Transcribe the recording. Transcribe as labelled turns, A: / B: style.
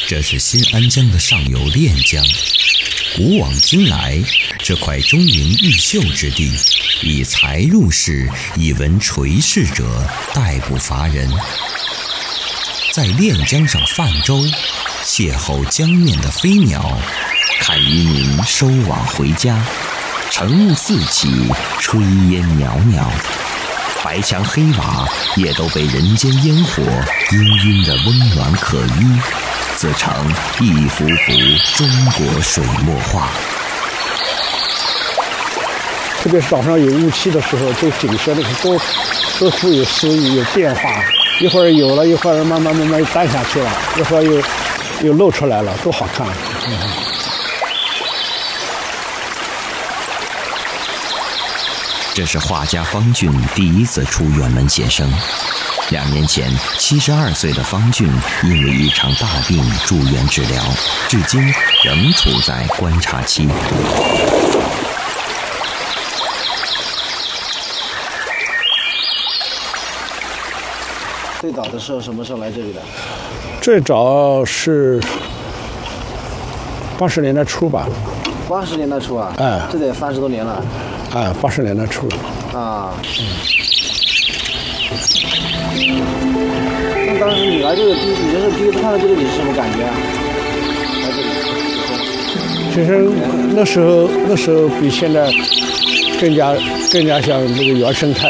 A: 这是新安江的上游练江。古往今来，这块中原毓秀之地，以才入仕、以文垂仕者殆不乏人。在练江上泛舟，邂逅江面的飞鸟，看渔民收网回家，晨雾四起，炊烟袅袅，白墙黑瓦也都被人间烟火氤氲的温暖可依，自成一幅幅中国水墨画。
B: 特别是早上有雾气的时候，这景色那个都富有诗意，有变化，一会儿有了，一会儿慢慢淡下去了，一会儿又露出来了，都好看。
A: 这是画家方俊第一次出远门写生。2年前，72岁的方俊因为一场大病住院治疗，至今仍处在观察期。
C: 最早的时候什么时候来这里的？
B: 最早是80年代初吧。
C: 80年代初啊？
B: 哎，
C: 这得30多年了。
B: 哎，80年代初。
C: 啊。那当时你来这个你这是第一次看到这个，你是什么感觉啊？来这里。
B: 其实那时候比现在更加像这个原生态。